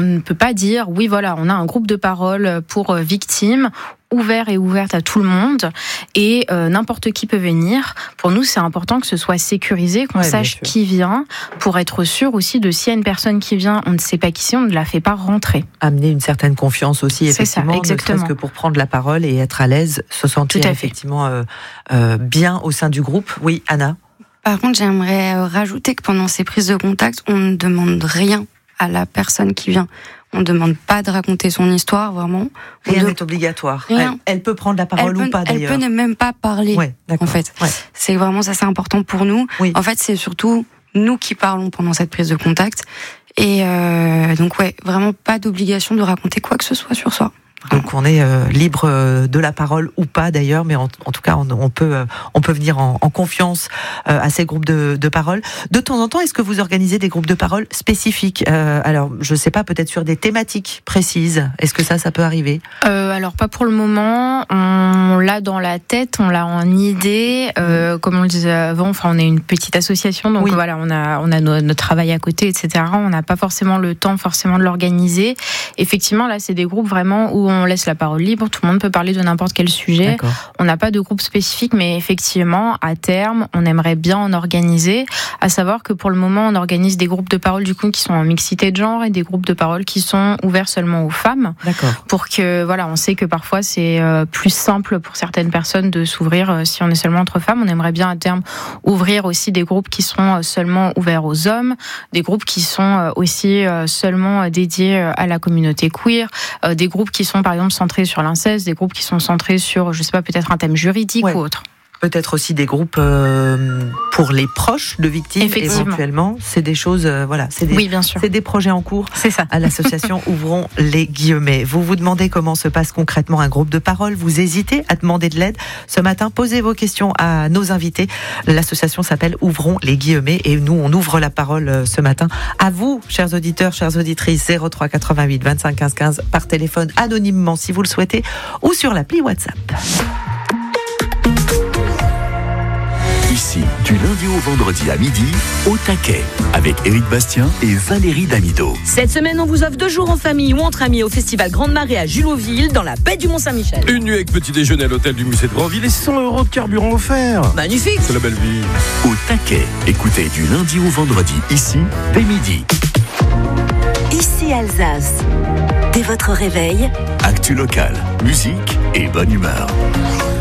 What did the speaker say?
ne peut pas dire, oui, voilà, on a un groupe de parole pour victimes, ouvert et ouverte à tout le monde, et n'importe qui peut venir. Pour nous, c'est important que ce soit sécurisé, qu'on sache qui vient, pour être sûr aussi de s'il y a une personne qui vient, on ne sait pas qui c'est, on ne la fait pas rentrer. Amener une certaine confiance aussi, effectivement, ne serait-ce que pour prendre la parole et être à l'aise, se sentir effectivement bien au sein du groupe. Oui, Anna ? Par contre, j'aimerais rajouter que pendant ces prises de contact, on ne demande rien à la personne qui vient. On ne demande pas de raconter son histoire, vraiment. Rien n'est obligatoire. Rien. Elle peut prendre la parole ou pas, d'ailleurs. Elle peut ne même pas parler, en fait. Ouais. C'est vraiment ça, c'est important pour nous. Oui. En fait, c'est surtout nous qui parlons pendant cette prise de contact. Et donc, vraiment pas d'obligation de raconter quoi que ce soit sur soi. Donc on est libre de la parole ou pas d'ailleurs, mais en tout cas on peut venir en confiance à ces groupes de parole. De temps en temps, est-ce que vous organisez des groupes de parole spécifiques ? Alors je sais pas, peut-être sur des thématiques précises. Est-ce que ça peut arriver ? Alors pas pour le moment. On l'a dans la tête, on l'a en idée. Comme on le disait avant, on est une petite association, donc voilà, on a notre travail à côté, etc. On n'a pas forcément le temps de l'organiser. Effectivement, là c'est des groupes vraiment où on laisse la parole libre, tout le monde peut parler de n'importe quel sujet. D'accord. On n'a pas de groupe spécifique, mais effectivement, à terme, on aimerait bien en organiser. À savoir que pour le moment, on organise des groupes de parole du coup qui sont en mixité de genre et des groupes de parole qui sont ouverts seulement aux femmes. D'accord. Pour que, voilà, on sait que parfois c'est plus simple pour certaines personnes de s'ouvrir si on est seulement entre femmes. On aimerait bien à terme ouvrir aussi des groupes qui sont seulement ouverts aux hommes, des groupes qui sont aussi seulement dédiés à la communauté queer, des groupes qui sont par exemple centrés sur l'inceste, des groupes qui sont centrés sur, je sais pas, peut-être un thème juridique ou autre. Peut-être aussi des groupes pour les proches de victimes, éventuellement. C'est des choses, oui, bien sûr. C'est des projets en cours. C'est ça. À l'association Ouvrons les guillemets. Vous vous demandez comment se passe concrètement un groupe de parole. Vous hésitez à demander de l'aide. Ce matin, posez vos questions à nos invités. L'association s'appelle Ouvrons les guillemets et nous, on ouvre la parole ce matin. À vous, chers auditeurs, chères auditrices, 03 88 25 15 15 par téléphone anonymement si vous le souhaitez ou sur l'appli WhatsApp. Ici, du lundi au vendredi à midi, au taquet, avec Éric Bastien et Valérie Damido. Cette semaine, on vous offre 2 jours en famille ou entre amis au festival Grande Marée à Julotville, dans la baie du Mont-Saint-Michel. Une nuit avec petit déjeuner à l'hôtel du musée de Grandville et 100 € de carburant offert. Magnifique. C'est la belle vie. Au taquet, écoutez du lundi au vendredi, ici, dès midi. Ici Alsace. Dès votre réveil, actu local, musique et bonne humeur.